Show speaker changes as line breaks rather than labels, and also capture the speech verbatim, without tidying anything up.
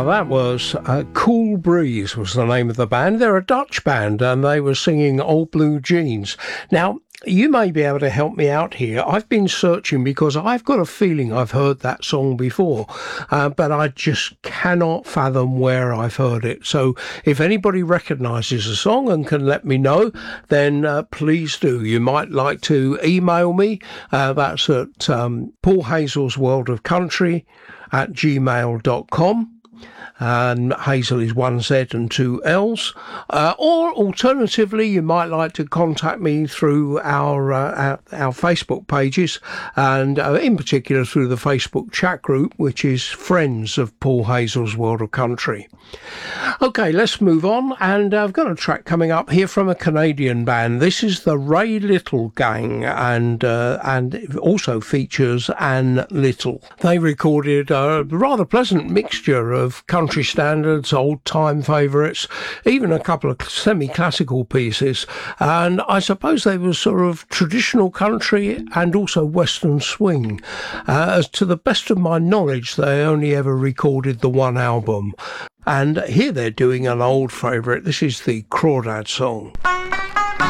That was uh, Cool Breeze was the name of the band. They're a Dutch band and they were singing Old Blue Jeans. Now, you may be able to help me out here. I've been searching because I've got a feeling I've heard that song before, uh, but I just cannot fathom where I've heard it. So if anybody recognises the song and can let me know, then uh, please do. You might like to email me. Uh, that's at um, Paul Hazel's World of Country at gmail dot com. And Hazel is one Z and two L's. Uh, or alternatively, you might like to contact me through our uh, our, our Facebook pages, and uh, in particular through the Facebook chat group, which is Friends of Paul Hazel's World of Country. Okay, let's move on, and I've got a track coming up here from a Canadian band. This is the Ray Little Gang, and uh, and it also features Anne Little. They recorded a rather pleasant mixture of country standards, old-time favourites, even a couple of semi-classical pieces, and I suppose they were sort of traditional country and also western swing. Uh, as to the best of my knowledge, they only ever recorded the one album, and here they're doing an old favourite. This is the Crawdad song.